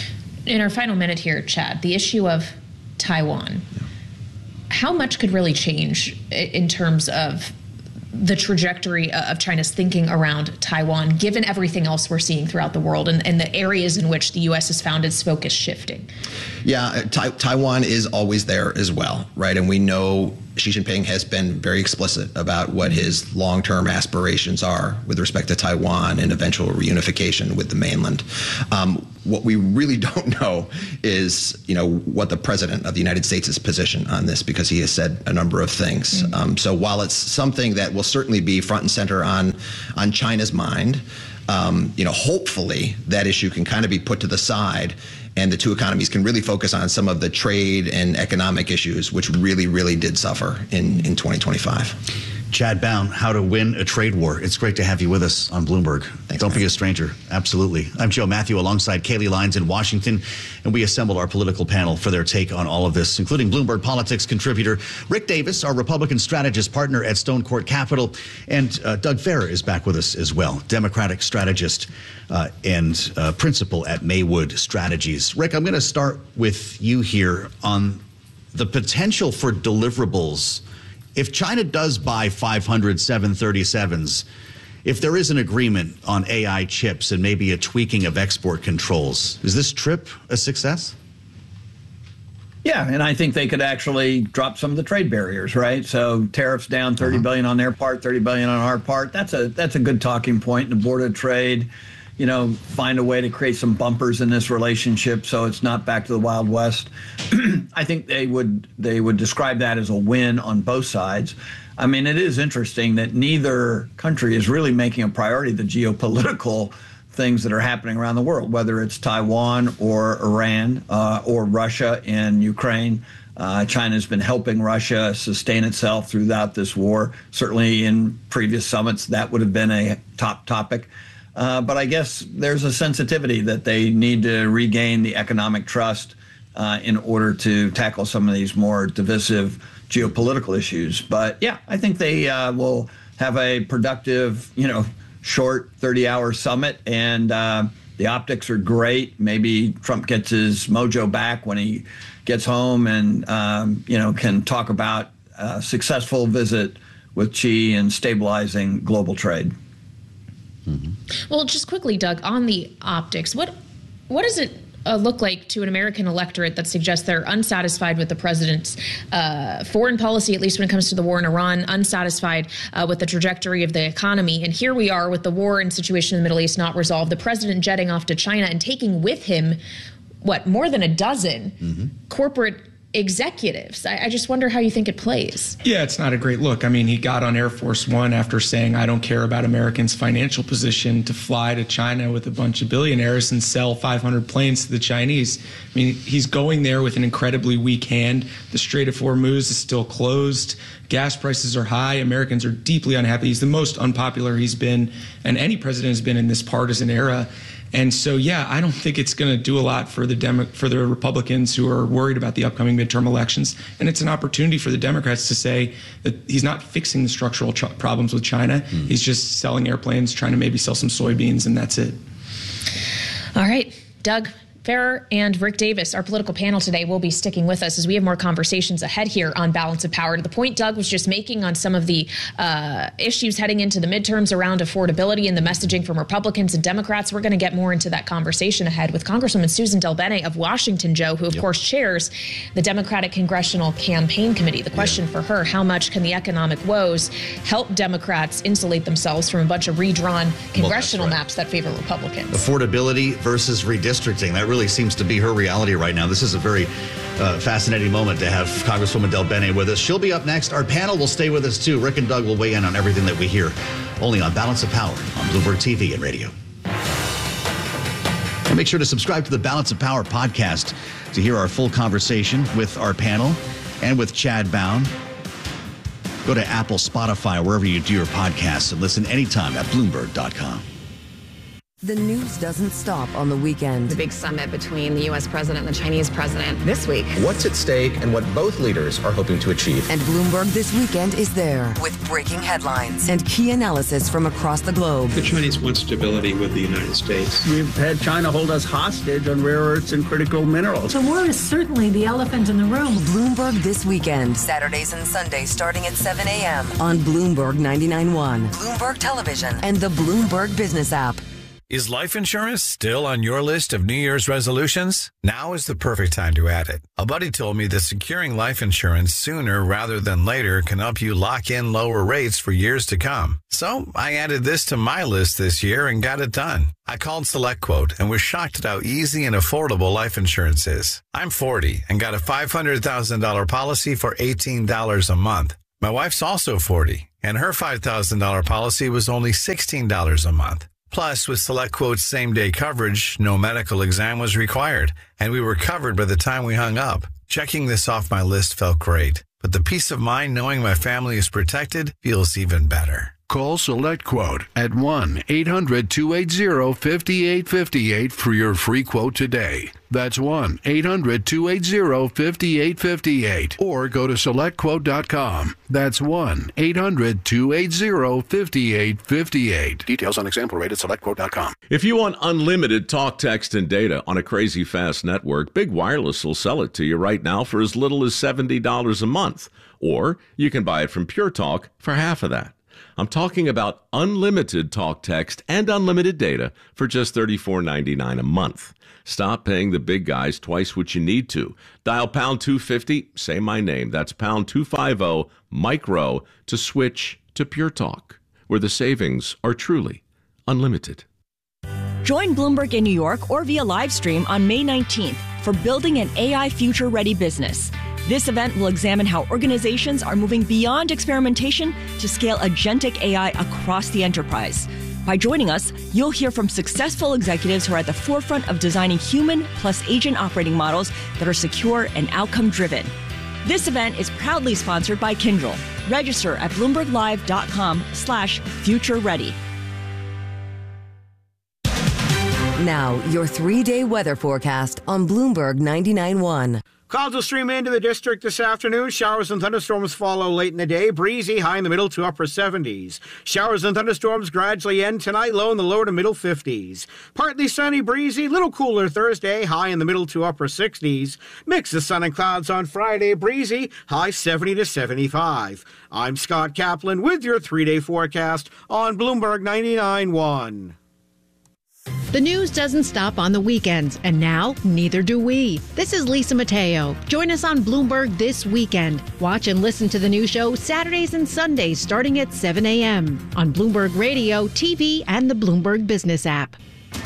In our final minute here, Chad, the issue of Taiwan, yeah. how much could really change in terms of the trajectory of China's thinking around Taiwan, given everything else we're seeing throughout the world and, and the areas in which the U S has found its focus shifting? Yeah, ta- Taiwan is always there as well, right? And we know Xi Jinping has been very explicit about what his long-term aspirations are with respect to Taiwan and eventual reunification with the mainland. Um, what we really don't know is, you know, what the president of the United States' position on this, because he has said a number of things. Mm-hmm. Um, so while it's something that will certainly be front and center on on China's mind, um, you know, hopefully that issue can kind of be put to the side, and the two economies can really focus on some of the trade and economic issues, which really, really did suffer in, in twenty twenty-five. Chad Bown, How to Win a Trade War. It's great to have you with us on Bloomberg. Thanks, Don't man. be a stranger. Absolutely. I'm Joe Matthew alongside Kaylee Lyons in Washington, and we assembled our political panel for their take on all of this, including Bloomberg Politics contributor Rick Davis, our Republican strategist partner at Stone Court Capital, and uh, Doug Farrar is back with us as well, Democratic strategist uh, and uh, principal at Maywood Strategies. Rick, I'm going to start with you here on the potential for deliverables. If China does buy five hundred seven thirty-sevens, if there is an agreement on A I chips and maybe a tweaking of export controls, is this trip a success? Yeah, and I think they could actually drop some of the trade barriers, right? So tariffs down thirty uh-huh. billion on their part, thirty billion on our part. That's a that's a good talking point. And the Board of Trade, you know, find a way to create some bumpers in this relationship so it's not back to the Wild West. I think they would they would describe that as a win on both sides. I mean, it is interesting that neither country is really making a priority the geopolitical things that are happening around the world, whether it's Taiwan or Iran uh, or Russia and Ukraine. Uh, China's been helping Russia sustain itself throughout this war. Certainly in previous summits, that would have been a top topic. Uh, but I guess there's a sensitivity that they need to regain the economic trust uh, in order to tackle some of these more divisive geopolitical issues. But yeah, I think they uh, will have a productive, you know, short thirty-hour summit, and uh, the optics are great. Maybe Trump gets his mojo back when he gets home and, um, you know, can talk about a successful visit with Xi and stabilizing global trade. Mm-hmm. Well, just quickly, Doug, on the optics, what what does it uh, look like to an American electorate that suggests they're unsatisfied with the president's uh, foreign policy, at least when it comes to the war in Iran, unsatisfied uh, with the trajectory of the economy? And here we are with the war and situation in the Middle East not resolved, the president jetting off to China and taking with him, what, more than a dozen mm-hmm. corporate executives. I, I just wonder how you think it plays. Yeah, it's not a great look. I mean, he got on Air Force One after saying, I don't care about Americans' financial position, to fly to China with a bunch of billionaires and sell five hundred planes to the Chinese. I mean, he's going there with an incredibly weak hand. The Strait of Hormuz is still closed. Gas prices are high. Americans are deeply unhappy. He's the most unpopular he's been, and any president has been in this partisan era. And so, yeah, I don't think it's going to do a lot for the Demo- for the Republicans who are worried about the upcoming midterm elections. And it's an opportunity for the Democrats to say that he's not fixing the structural ch- problems with China. Mm. He's just selling airplanes, trying to maybe sell some soybeans, and that's it. All right, Doug Farrar and Rick Davis, our political panel today, will be sticking with us as we have more conversations ahead here on Balance of Power. To the point Doug was just making on some of the uh, issues heading into the midterms around affordability and the messaging from Republicans and Democrats, we're going to get more into that conversation ahead with Congresswoman Susan DelBene of Washington, Joe, who of yep. course chairs the Democratic Congressional Campaign Committee. The question yeah. for her, how much can the economic woes help Democrats insulate themselves from a bunch of redrawn congressional well, right. maps that favor Republicans? Affordability versus redistricting. That really seems to be her reality right now. This is a very uh, fascinating moment to have Congresswoman DelBene with us. She'll be up next. Our panel will stay with us too. Rick and Doug will weigh in on everything that we hear only on Balance of Power on Bloomberg T V and radio. And make sure to subscribe to the Balance of Power podcast to hear our full conversation with our panel and with Chad Bown. Go to Apple, Spotify, wherever you do your podcasts, and listen anytime at Bloomberg dot com. The news doesn't stop on the weekend. The big summit between the U S president and the Chinese president this week. What's at stake and what both leaders are hoping to achieve. And Bloomberg This Weekend is there with breaking headlines and key analysis from across the globe. The Chinese want stability with the United States. We've had China hold us hostage on rare earths and critical minerals. The war is certainly the elephant in the room. Bloomberg This Weekend, Saturdays and Sundays starting at seven a.m. on Bloomberg ninety-nine point one, Bloomberg Television, and the Bloomberg Business app. Is life insurance still on your list of New Year's resolutions? Now is the perfect time to add it. A buddy told me that securing life insurance sooner rather than later can help you lock in lower rates for years to come. So I added this to my list this year and got it done. I called SelectQuote and was shocked at how easy and affordable life insurance is. I'm forty and got a five hundred thousand dollars policy for eighteen dollars a month. My wife's also forty, and her five thousand dollars policy was only sixteen dollars a month. Plus, with SelectQuote's same-day coverage, no medical exam was required, and we were covered by the time we hung up. Checking this off my list felt great, but the peace of mind knowing my family is protected feels even better. Call SelectQuote at one eight hundred two eight zero five eight five eight for your free quote today. That's one eight hundred two eight zero five eight five eight. Or go to select quote dot com. That's one eight hundred two eight zero five eight five eight. Details on example rate at select quote dot com. If you want unlimited talk, text, and data on a crazy fast network, Big Wireless will sell it to you right now for as little as seventy dollars a month. Or you can buy it from Pure Talk for half of that. I'm talking about unlimited talk, text, and unlimited data for just thirty-four ninety-nine a month. Stop paying the big guys twice what you need to. Dial pound two fifty, say my name. That's pound two fifty, micro, to switch to Pure Talk, where the savings are truly unlimited. Join Bloomberg in New York or via live stream on May nineteenth for Building an A I Future-Ready Business. This event will examine how organizations are moving beyond experimentation to scale agentic A I across the enterprise. By joining us, you'll hear from successful executives who are at the forefront of designing human plus agent operating models that are secure and outcome-driven. This event is proudly sponsored by Kyndryl. Register at bloomberglive.com slash future ready. Now, your three-day weather forecast on Bloomberg ninety-nine point one. Clouds will stream into the district this afternoon. Showers and thunderstorms follow late in the day. Breezy, high in the middle to upper seventies. Showers and thunderstorms gradually end tonight, low in the lower to middle fifties. Partly sunny, breezy, little cooler Thursday, high in the middle to upper sixties. Mix of sun and clouds on Friday, breezy, high seventy to seventy-five. I'm Scott Kaplan with your three-day forecast on Bloomberg ninety-nine point one. The news doesn't stop on the weekends, and now neither do we. This is Lisa Mateo. Join us on Bloomberg This Weekend. Watch and listen to the new show Saturdays and Sundays starting at seven a.m. on Bloomberg Radio, T V, and the Bloomberg Business app.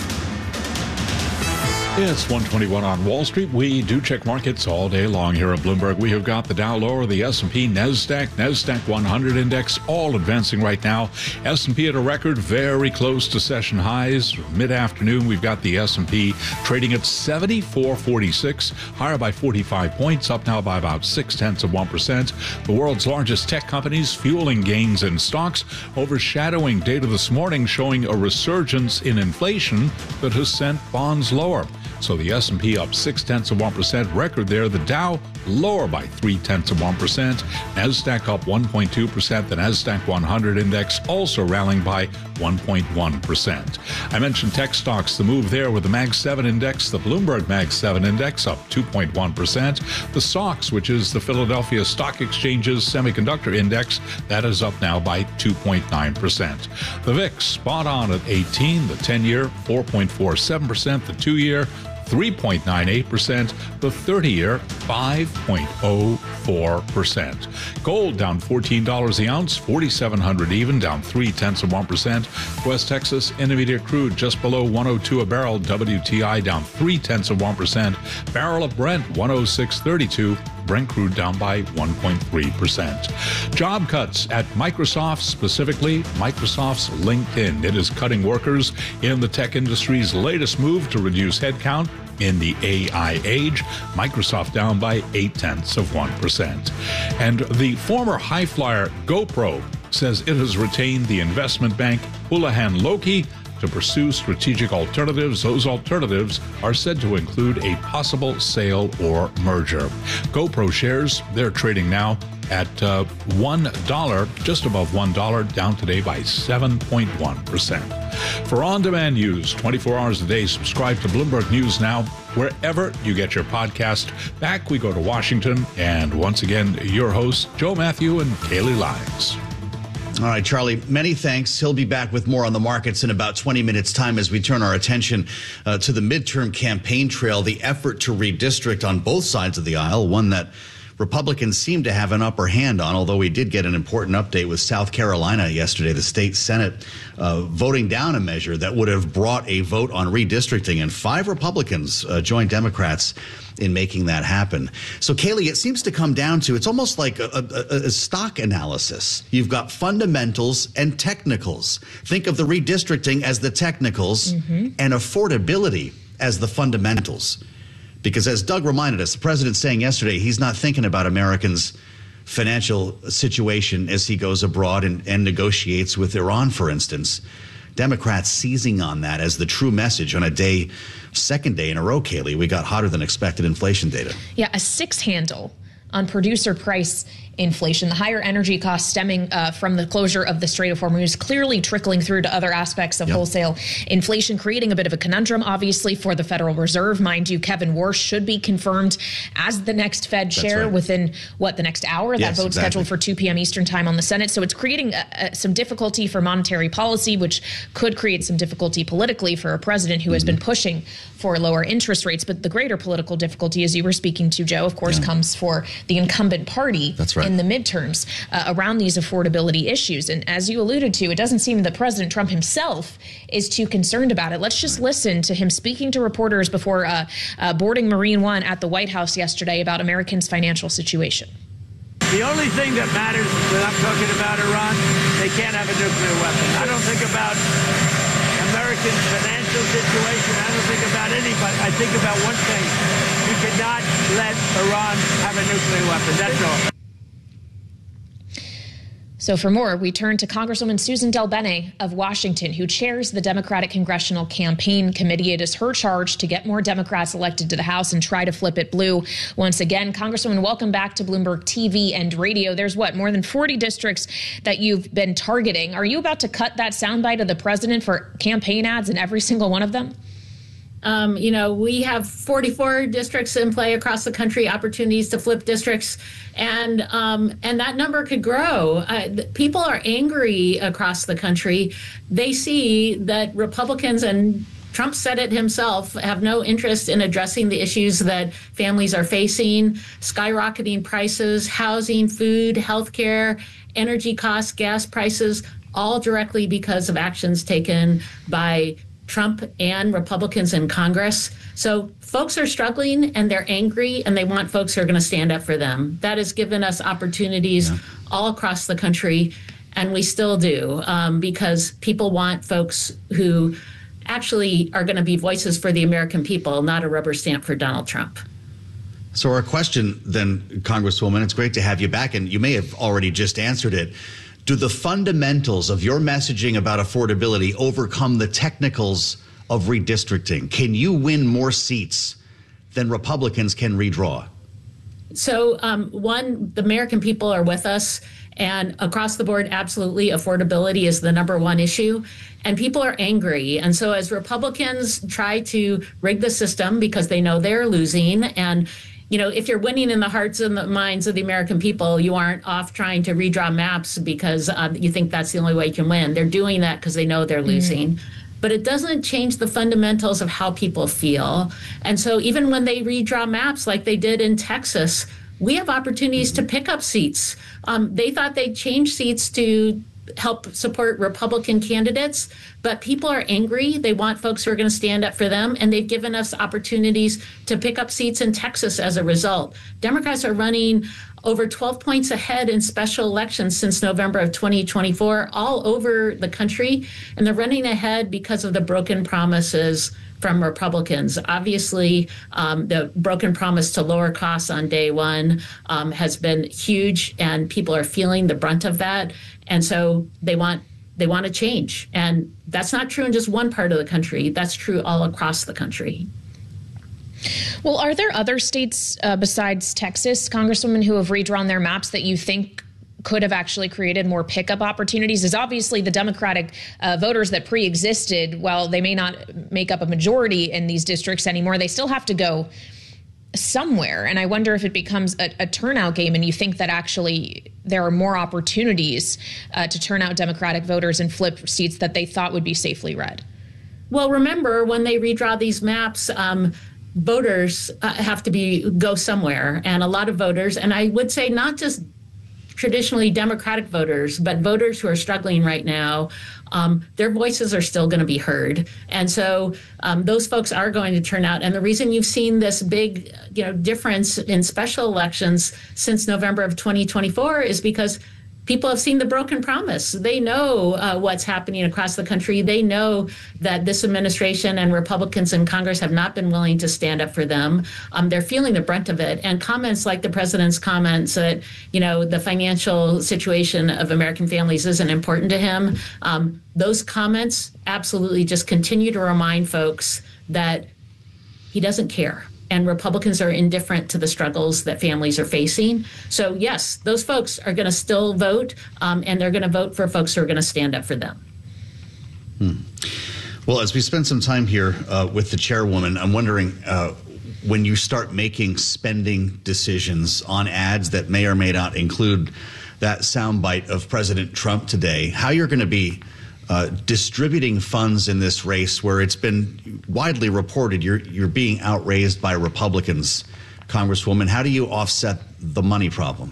It's one twenty-one on Wall Street. We do check markets all day long here at Bloomberg. We have got the Dow lower, the S and P, NASDAQ, NASDAQ one hundred index, all advancing right now. S and P at a record, very close to session highs. Mid-afternoon, we've got the S and P trading at seventy-four forty-six, higher by forty-five points, up now by about six-tenths of one percent. The world's largest tech companies fueling gains in stocks, overshadowing data this morning showing a resurgence in inflation that has sent bonds lower. So the S and P up six-tenths of one percent, record there. The Dow lower by three-tenths of one percent. NASDAQ up one point two percent. The NASDAQ one hundred index also rallying by one point one percent. I mentioned tech stocks, the move there with the Mag seven index, the Bloomberg Mag seven index up two point one percent. The S O X, which is the Philadelphia Stock Exchange's semiconductor index, that is up now by two point nine percent. The V I X spot on at eighteen, the ten-year four point four seven percent, the two-year three point nine eight percent, the thirty-year five point oh four percent. Gold down fourteen dollars the ounce, forty-seven hundred even, down three-tenths of one percent. West Texas Intermediate crude just below one oh two a barrel, W T I down three-tenths of one percent. Barrel of Brent one oh six thirty-two. Brent crude down by one point three percent. Job cuts at Microsoft, specifically Microsoft's LinkedIn. It is cutting workers in the tech industry's latest move to reduce headcount in the A I age. Microsoft down by eight-tenths of one percent. And the former high flyer GoPro says it has retained the investment bank Houlihan Lokey to pursue strategic alternatives. Those alternatives are said to include a possible sale or merger. GoPro shares, they're trading now at uh, one dollar, just above one dollar, down today by seven point one percent. For on-demand news, twenty-four hours a day, subscribe to Bloomberg News Now, wherever you get your podcast. Back we go to Washington, and once again, your hosts, Joe Matthew and Kaylee Lyons. All right, Charlie, many thanks. He'll be back with more on the markets in about twenty minutes' time as we turn our attention uh, to the midterm campaign trail, the effort to redistrict on both sides of the aisle, one that Republicans seem to have an upper hand on, although we did get an important update with South Carolina yesterday, the state Senate uh, voting down a measure that would have brought a vote on redistricting, and five Republicans uh, joined Democrats in making that happen. So, Kaylee, it seems to come down to, it's almost like a, a, a stock analysis. You've got fundamentals and technicals. Think of the redistricting as the technicals mm-hmm. and affordability as the fundamentals. Because as Doug reminded us, the president's saying yesterday, he's not thinking about Americans' financial situation as he goes abroad and, and negotiates with Iran, for instance. Democrats seizing on that as the true message on a day, second day in a row, Kaylee. We got hotter than expected inflation data. Yeah, a six handle on producer price inflation. The higher energy costs stemming uh, from the closure of the Strait of Hormuz clearly trickling through to other aspects of yep. wholesale inflation, creating a bit of a conundrum, obviously, for the Federal Reserve. Mind you, Kevin Warsh should be confirmed as the next Fed chair right. within, what, the next hour? Yes, that vote's exactly. scheduled for two p.m. Eastern time on the Senate. So it's creating uh, uh, some difficulty for monetary policy, which could create some difficulty politically for a president who mm-hmm. has been pushing for lower interest rates. But the greater political difficulty, as you were speaking to, Joe, of course, yeah. comes for the incumbent party That's right. in the midterms. Uh, around these affordability issues. And as you alluded to, it doesn't seem that President Trump himself is too concerned about it. Let's just listen to him speaking to reporters before uh, uh, boarding Marine One at the White House yesterday about Americans' financial situation. The only thing that matters when I'm talking about Iran, they can't have a nuclear weapon. I don't think about American financial situation. I don't think about anybody. I think about one thing. You cannot let Iran have a nuclear weapon. That's all. So for more, we turn to Congresswoman Susan DelBene of Washington, who chairs the Democratic Congressional Campaign Committee. It is her charge to get more Democrats elected to the House and try to flip it blue once again. Congresswoman, welcome back to Bloomberg T V and radio. There's what, more than forty districts that you've been targeting. Are you about to cut that soundbite of the president for campaign ads in every single one of them? Um, you know, we have forty-four districts in play across the country, opportunities to flip districts, and um, and that number could grow. Uh, people are angry across the country. They see that Republicans, and Trump said it himself, have no interest in addressing the issues that families are facing: skyrocketing prices, housing, food, healthcare, energy costs, gas prices, all directly because of actions taken by Trump and Republicans in Congress. So folks are struggling and they're angry and they want folks who are going to stand up for them. That has given us opportunities yeah. all across the country, and we still do, um, because people want folks who actually are going to be voices for the American people, not a rubber stamp for Donald Trump. So our question then, Congresswoman, it's great to have you back, and you may have already just answered it. Do the fundamentals of your messaging about affordability overcome the technicals of redistricting? Can you win more seats than Republicans can redraw? So, um, one, the American people are with us, and across the board, absolutely, affordability is the number one issue, and people are angry. And so as Republicans try to rig the system because they know they're losing, and you know, if you're winning in the hearts and the minds of the American people, you aren't off trying to redraw maps because uh, you think that's the only way you can win. They're doing that because they know they're losing. Mm-hmm. But it doesn't change the fundamentals of how people feel. And so even when they redraw maps like they did in Texas, we have opportunities mm-hmm. to pick up seats. Um, they thought they'd change seats to help support Republican candidates, but people are angry. They want folks who are going to stand up for them, and they've given us opportunities to pick up seats in Texas as a result. Democrats are running over twelve points ahead in special elections since November of twenty twenty-four, all over the country, and they're running ahead because of the broken promises from Republicans. Obviously, um, the broken promise to lower costs on day one um, has been huge, and people are feeling the brunt of that. And so they want they want to change. And that's not true in just one part of the country. That's true all across the country. Well, are there other states uh, besides Texas, Congresswoman, who have redrawn their maps that you think could have actually created more pickup opportunities? Is obviously the Democratic uh, voters that pre-existed, while they may not make up a majority in these districts anymore, they still have to go somewhere. And I wonder if it becomes a, a turnout game and you think that actually there are more opportunities uh, to turn out Democratic voters and flip seats that they thought would be safely red. Well, remember, when they redraw these maps, um, voters uh, have to be go somewhere, and a lot of voters, and I would say not just traditionally Democratic voters, but voters who are struggling right now, um, their voices are still going to be heard. And so um, those folks are going to turn out. And the reason you've seen this big, you know, difference in special elections since November of twenty twenty-four is because people have seen the broken promise. They know uh, what's happening across the country. They know that this administration and Republicans in Congress have not been willing to stand up for them. Um, they're feeling the brunt of it. And comments like the president's comments that, you know, the financial situation of American families isn't important to him. Um, those comments absolutely just continue to remind folks that he doesn't care. And Republicans are indifferent to the struggles that families are facing. So, yes, those folks are going to still vote, um, and they're going to vote for folks who are going to stand up for them. Hmm. Well, as we spend some time here uh, with the chairwoman, I'm wondering, uh, when you start making spending decisions on ads that may or may not include that soundbite of President Trump today, how you're going to be Uh, distributing funds in this race where it's been widely reported you're you're being outraised by Republicans, Congresswoman. How do you offset the money problem?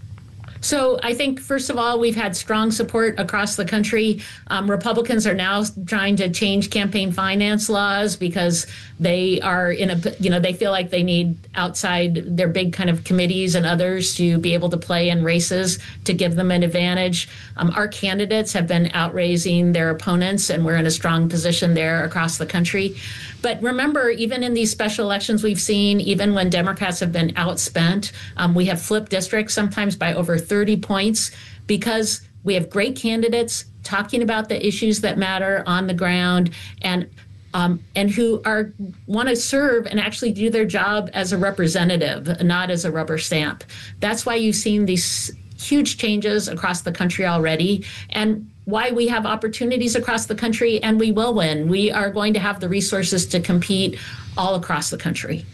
So I think, first of all, we've had strong support across the country. Um, Republicans are now trying to change campaign finance laws because they are in a, you know, they feel like they need outside their big kind of committees and others to be able to play in races to give them an advantage. Um, our candidates have been outraising their opponents, and we're in a strong position there across the country. But remember, even in these special elections we've seen, even when Democrats have been outspent, um, we have flipped districts sometimes by over thirty points because we have great candidates talking about the issues that matter on the ground and um, and who are want to serve and actually do their job as a representative, not as a rubber stamp. That's why you've seen these huge changes across the country already, and why we have opportunities across the country, and we will win. We are going to have the resources to compete all across the country.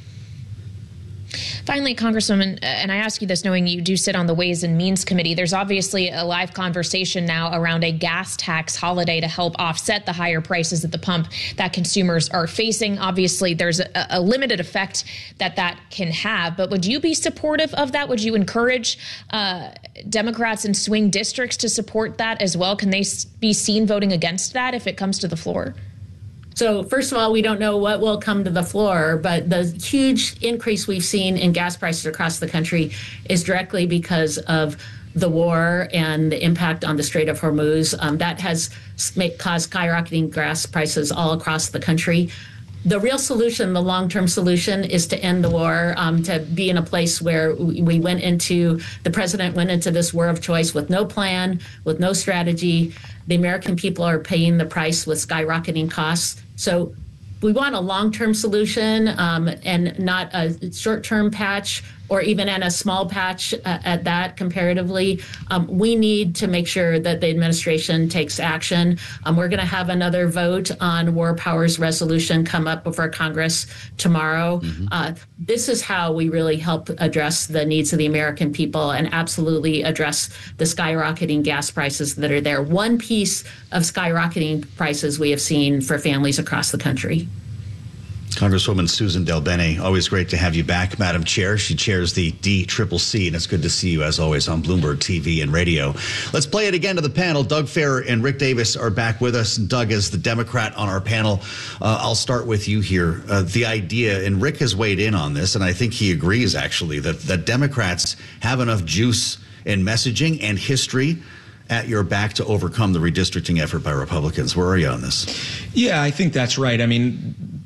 Finally, Congresswoman, and I ask you this knowing you do sit on the Ways and Means Committee, there's obviously a live conversation now around a gas tax holiday to help offset the higher prices at the pump that consumers are facing. Obviously, there's a, a limited effect that that can have, but would you be supportive of that? Would you encourage uh, Democrats in swing districts to support that as well? Can they be seen voting against that if it comes to the floor? So first of all, we don't know what will come to the floor, but the huge increase we've seen in gas prices across the country is directly because of the war and the impact on the Strait of Hormuz. Um, that has make, caused skyrocketing gas prices all across the country. The real solution, the long-term solution, is to end the war, um, to be in a place where we went into, the president went into this war of choice with no plan, with no strategy. The American people are paying the price with skyrocketing costs. So we want a long-term solution um, and not a short-term patch or even in a small patch uh, at that comparatively. Um, we need to make sure that the administration takes action. Um, we're going to have another vote on War Powers resolution come up before Congress tomorrow. Mm-hmm. Uh, this is how we really help address the needs of the American people and absolutely address the skyrocketing gas prices that are there. One piece of skyrocketing prices we have seen for families across the country. Congresswoman Susan DelBene, always great to have you back, Madam Chair. She chairs the D C C C, and it's good to see you, as always, on Bloomberg T V and radio. Let's play it again to the panel. Doug Farrar and Rick Davis are back with us. And Doug is the Democrat on our panel. Uh, I'll start with you here. Uh, the idea, and Rick has weighed in on this, and I think he agrees, actually, that, that Democrats have enough juice in messaging and history at your back to overcome the redistricting effort by Republicans. Where are you on this? Yeah, I think that's right. I mean,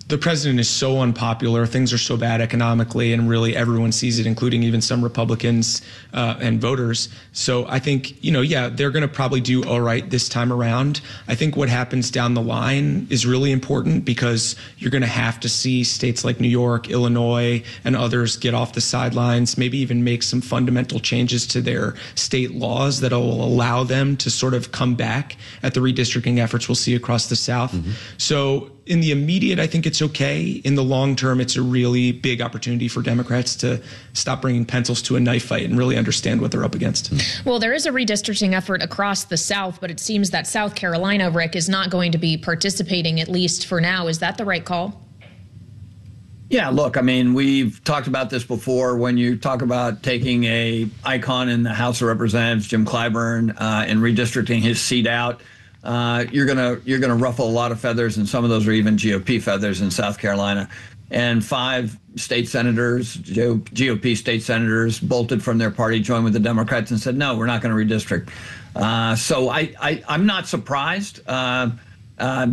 the president is so unpopular, things are so bad economically, and really everyone sees it, including even some Republicans uh, and voters. So I think, you know, yeah, they're going to probably do all right this time around. I think what happens down the line is really important because you're going to have to see states like New York, Illinois, and others get off the sidelines, maybe even make some fundamental changes to their state laws that will allow them to sort of come back at the redistricting efforts we'll see across the South. Mm-hmm. So in the immediate, I think it's okay. In the long term, it's a really big opportunity for Democrats to stop bringing pencils to a knife fight and really understand what they're up against. Well, there is a redistricting effort across the South, but it seems that South Carolina, Rick, is not going to be participating, at least for now. Is that the right call? Yeah, look, I mean, we've talked about this before. When you talk about taking a icon in the House of Representatives, Jim Clyburn, uh, and redistricting his seat out, Uh, you're gonna you're gonna ruffle a lot of feathers, and some of those are even G O P feathers in South Carolina. And five state senators, G O P state senators, bolted from their party, joined with the Democrats, and said, "No, we're not going to redistrict." Uh, so I, I I'm not surprised. Uh, uh,